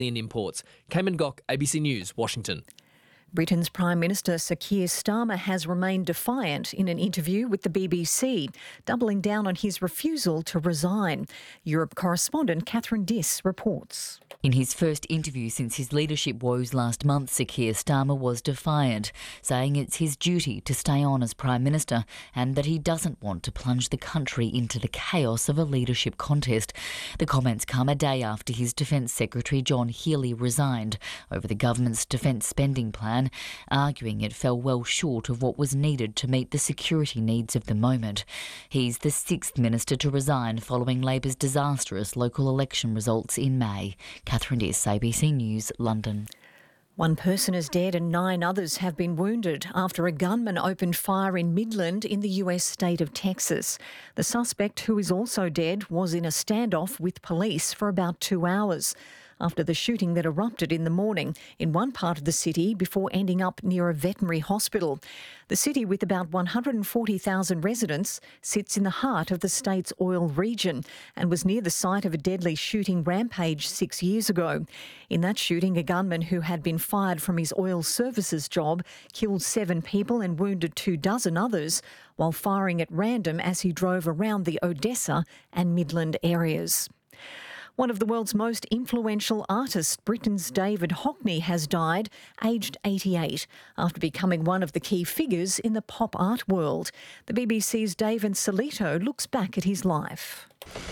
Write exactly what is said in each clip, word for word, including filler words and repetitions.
in imports. Cayman Gok, A B C News, Washington. Britain's Prime Minister Sir Keir Starmer has remained defiant in an interview with the B B C, doubling down on his refusal to resign. Europe correspondent Catherine Diss reports. In his first interview since his leadership woes last month, Sir Keir Starmer was defiant, saying it's his duty to stay on as Prime Minister and that he doesn't want to plunge the country into the chaos of a leadership contest. The comments come a day after his Defence Secretary John Healey resigned over the government's defence spending plan, arguing it fell well short of what was needed to meet the security needs of the moment. He's the sixth minister to resign following Labor's disastrous local election results in May. Catherine Diss, A B C News, London. One person is dead and nine others have been wounded after a gunman opened fire in Midland in the U S state of Texas. The suspect, who is also dead, was in a standoff with police for about two hours after the shooting that erupted in the morning in one part of the city before ending up near a veterinary hospital. The city, with about one hundred forty thousand residents, sits in the heart of the state's oil region and was near the site of a deadly shooting rampage six years ago. In that shooting, a gunman who had been fired from his oil services job killed seven people and wounded two dozen others while firing at random as he drove around the Odessa and Midland areas. One of the world's most influential artists, Britain's David Hockney, has died, aged eighty-eight, after becoming one of the key figures in the pop art world. The B B C's David Solito looks back at his life.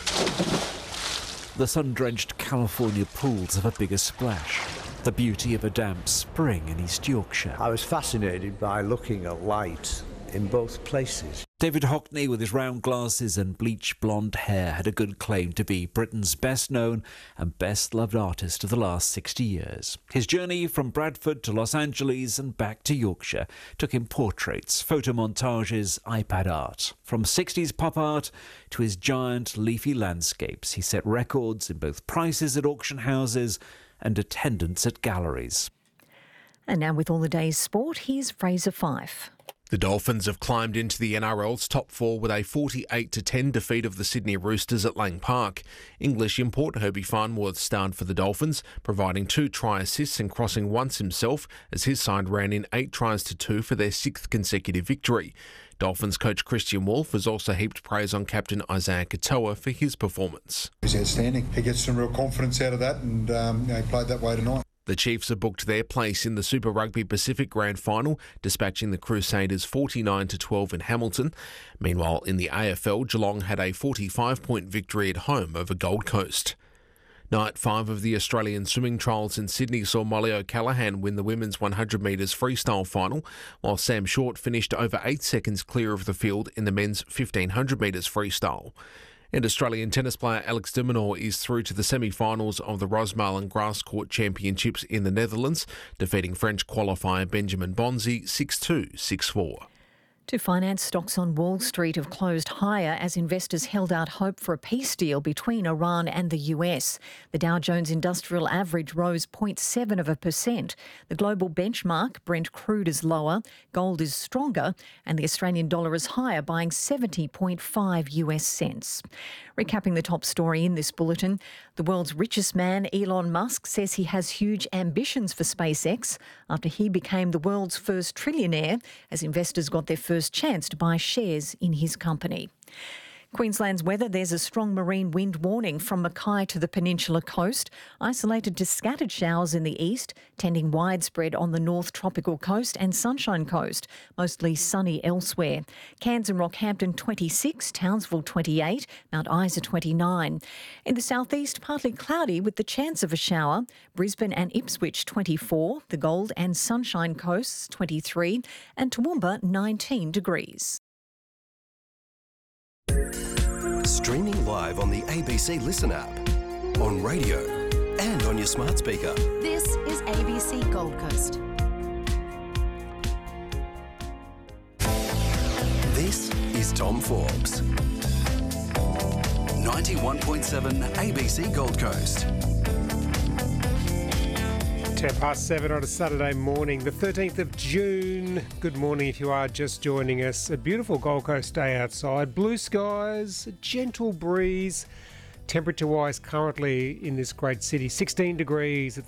The sun-drenched California pools have a bigger splash. The beauty of a damp spring in East Yorkshire. I was fascinated by looking at light in both places. David Hockney, with his round glasses and bleach blonde hair, had a good claim to be Britain's best-known and best-loved artist of the last sixty years. His journey from Bradford to Los Angeles and back to Yorkshire took him portraits, photomontages, iPad art. From sixties pop art to his giant leafy landscapes, he set records in both prices at auction houses and attendance at galleries. And now with all the day's sport, here's Fraser Fife. The Dolphins have climbed into the N R L's top four with a forty-eight to ten defeat of the Sydney Roosters at Lang Park. English import Herbie Farnworth starred for the Dolphins, providing two try assists and crossing once himself as his side ran in eight tries to two for their sixth consecutive victory. Dolphins coach Christian Wolff has also heaped praise on captain Isaiah Katoa for his performance. He's outstanding. He gets some real confidence out of that, and um, you know, he played that way tonight. The Chiefs have booked their place in the Super Rugby Pacific Grand Final, dispatching the Crusaders forty-nine to twelve in Hamilton. Meanwhile, in the A F L, Geelong had a forty-five point victory at home over Gold Coast. Night five of the Australian swimming trials in Sydney saw Molly O'Callaghan win the women's one hundred metres freestyle final, while Sam Short finished over eight seconds clear of the field in the men's fifteen hundred metres freestyle. And Australian tennis player Alex de Minaur is through to the semi-finals of the Rosmalen Grass Court Championships in the Netherlands, defeating French qualifier Benjamin Bonzi six two, six four. To finance, stocks on Wall Street have closed higher as investors held out hope for a peace deal between Iran and the U S. The Dow Jones Industrial Average rose zero point seven of a percent. The global benchmark, Brent crude, is lower, gold is stronger, and the Australian dollar is higher, buying seventy point five U S cents. Recapping the top story in this bulletin, the world's richest man, Elon Musk, says he has huge ambitions for SpaceX after he became the world's first trillionaire as investors got their first chance to buy shares in his company. Queensland's weather, there's a strong marine wind warning from Mackay to the Peninsula coast, isolated to scattered showers in the east, tending widespread on the North Tropical Coast and Sunshine Coast, mostly sunny elsewhere. Cairns and Rockhampton twenty-six, Townsville twenty-eight, Mount Isa twenty-nine. In the southeast, partly cloudy with the chance of a shower. Brisbane and Ipswich twenty-four, the Gold and Sunshine Coasts twenty-three, and Toowoomba nineteen degrees. Streaming live on the A B C Listen app, on radio and on your smart speaker. This is A B C Gold Coast. This is Tom Forbes. ninety-one point seven A B C Gold Coast. ten past seven on a Saturday morning, the thirteenth of June. Good morning if you are just joining us. A beautiful Gold Coast day outside. Blue skies, a gentle breeze, temperature-wise currently in this great city, sixteen degrees at